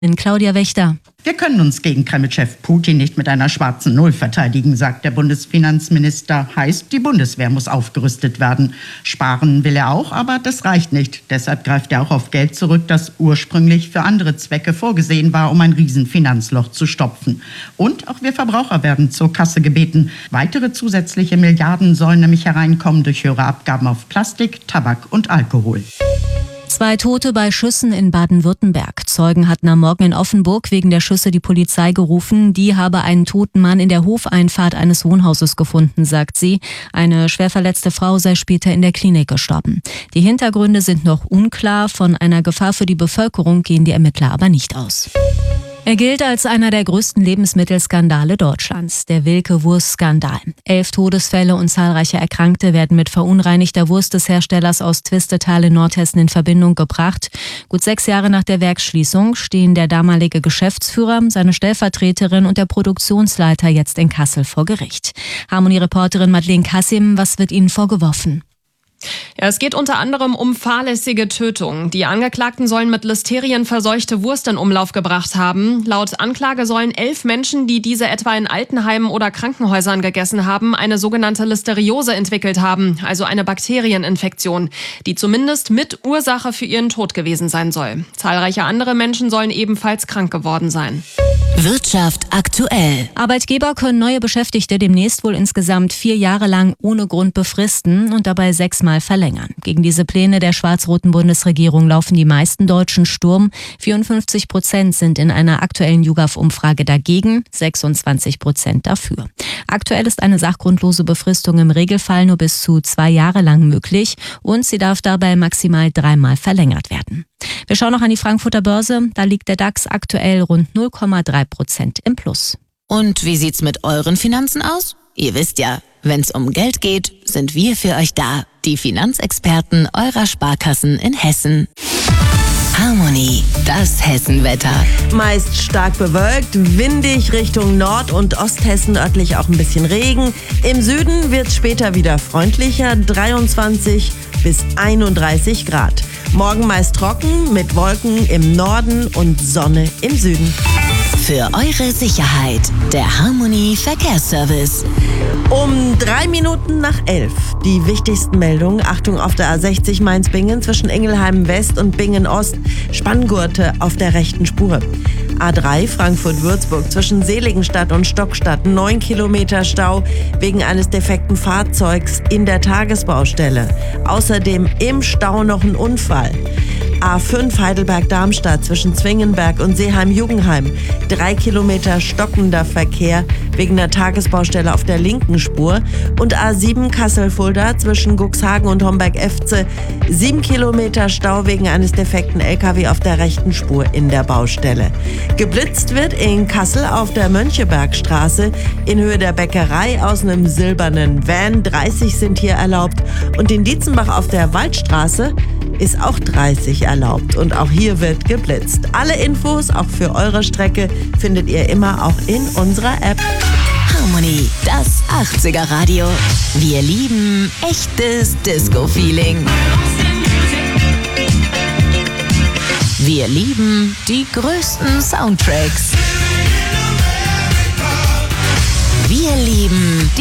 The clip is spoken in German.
In Claudia Wächter. Wir können uns gegen Kreml-Chef Putin nicht mit einer schwarzen Null verteidigen, sagt der Bundesfinanzminister. Heißt, die Bundeswehr muss aufgerüstet werden. Sparen will er auch, aber das reicht nicht. Deshalb greift er auch auf Geld zurück, das ursprünglich für andere Zwecke vorgesehen war, um ein Riesenfinanzloch zu stopfen. Und auch wir Verbraucher werden zur Kasse gebeten. Weitere zusätzliche Milliarden sollen nämlich hereinkommen durch höhere Abgaben auf Plastik, Tabak und Alkohol. 2 Tote bei Schüssen in Baden-Württemberg. Zeugen hatten am Morgen in Offenburg wegen der Schüsse die Polizei gerufen. Die habe einen toten Mann in der Hofeinfahrt eines Wohnhauses gefunden, sagt sie. Eine schwer verletzte Frau sei später in der Klinik gestorben. Die Hintergründe sind noch unklar. Von einer Gefahr für die Bevölkerung gehen die Ermittler aber nicht aus. Er gilt als einer der größten Lebensmittelskandale Deutschlands, der Wilke-Wurst-Skandal. 11 Todesfälle und zahlreiche Erkrankte werden mit verunreinigter Wurst des Herstellers aus Twistetal in Nordhessen in Verbindung gebracht. Gut 6 Jahre nach der Werksschließung stehen der damalige Geschäftsführer, seine Stellvertreterin und der Produktionsleiter jetzt in Kassel vor Gericht. Harmonie-Reporterin Madeleine Kassim, was wird ihnen vorgeworfen? Ja, es geht unter anderem um fahrlässige Tötung. Die Angeklagten sollen mit Listerien verseuchte Wurst in Umlauf gebracht haben. Laut Anklage sollen 11 Menschen, die diese etwa in Altenheimen oder Krankenhäusern gegessen haben, eine sogenannte Listeriose entwickelt haben, also eine Bakterieninfektion, die zumindest mit Ursache für ihren Tod gewesen sein soll. Zahlreiche andere Menschen sollen ebenfalls krank geworden sein. Wirtschaft aktuell. Arbeitgeber können neue Beschäftigte demnächst wohl insgesamt 4 Jahre lang ohne Grund befristen und dabei 6-mal verlängern. Gegen diese Pläne der schwarz-roten Bundesregierung laufen die meisten Deutschen Sturm. 54% sind in einer aktuellen YouGov-Umfrage dagegen, 26% dafür. Aktuell ist eine sachgrundlose Befristung im Regelfall nur bis zu 2 Jahre lang möglich und sie darf dabei maximal 3-mal verlängert werden. Wir schauen noch an die Frankfurter Börse. Da liegt der DAX aktuell rund 0,3% im Plus. Und wie sieht's mit euren Finanzen aus? Ihr wisst ja, wenn's um Geld geht, sind wir für euch da. Die Finanzexperten eurer Sparkassen in Hessen. Harmonie, das Hessenwetter. Meist stark bewölkt, windig Richtung Nord- und Osthessen, örtlich auch ein bisschen Regen. Im Süden wird es später wieder freundlicher, 23 bis 31 Grad. Morgen meist trocken, mit Wolken im Norden und Sonne im Süden. Für eure Sicherheit, der Harmonie Verkehrsservice. Um 3 Minuten nach 11. Die wichtigsten Meldungen. Achtung auf der A60 Mainz-Bingen zwischen Ingelheim West und Bingen Ost. Spanngurte auf der rechten Spur. A3 Frankfurt-Würzburg zwischen Seligenstadt und Stockstadt. 9 Kilometer Stau wegen eines defekten Fahrzeugs in der Tagesbaustelle. Außerdem im Stau noch ein Unfall. A5 Heidelberg-Darmstadt zwischen Zwingenberg und Seeheim-Jugenheim. 3 Kilometer stockender Verkehr wegen der Tagesbaustelle auf der linken Spur. Und A7 Kassel-Fulda zwischen Cuxhagen und Homberg-Efze. 7 Kilometer Stau wegen eines defekten LKW auf der rechten Spur in der Baustelle. Geblitzt wird in Kassel auf der Mönchebergstraße in Höhe der Bäckerei aus einem silbernen Van. 30 sind hier erlaubt. Und in Dietzenbach auf der Waldstraße ist auch 30 erlaubt. Und auch hier wird geblitzt. Alle Infos, auch für eure Strecke, findet ihr immer auch in unserer App. Harmonie, das 80er Radio. Wir lieben echtes Disco-Feeling. Wir lieben die größten Soundtracks. Wir lieben die